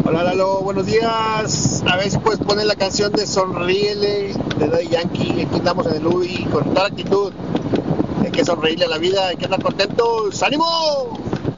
Hola Lalo, buenos días. A ver si puedes poner la canción de Sonríele de Daddy Yankee. Aquí andamos en el UI con toda la actitud. Hay que sonreírle a la vida, hay que andar contentos. ¡Ánimo!